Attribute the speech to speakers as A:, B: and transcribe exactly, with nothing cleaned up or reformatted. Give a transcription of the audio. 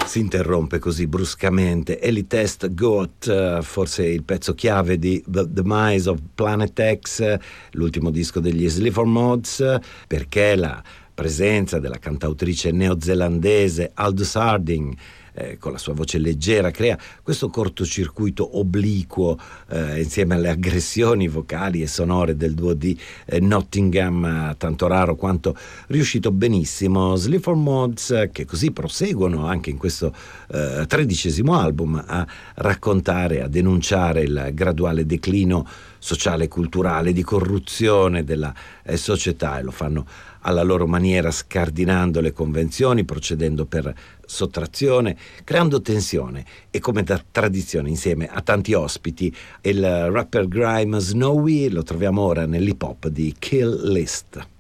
A: Si interrompe così bruscamente. Ellie Test Goat, forse il pezzo chiave di The Demise of Planet X, l'ultimo disco degli Sleaford Mods, perché la presenza della cantautrice neozelandese Aldous Harding, Eh, con la sua voce leggera, crea questo cortocircuito obliquo eh, insieme alle aggressioni vocali e sonore del duo di eh, Nottingham, eh, tanto raro quanto riuscito benissimo. Sleaford Mods, eh, che così proseguono anche in questo eh, tredicesimo album a raccontare, a denunciare il graduale declino sociale e culturale, di corruzione della eh, società, e lo fanno alla loro maniera, scardinando le convenzioni, procedendo per sottrazione, creando tensione e, come da tradizione, insieme a tanti ospiti. Il rapper grime Snowy lo troviamo ora nell'hip hop di Kill List.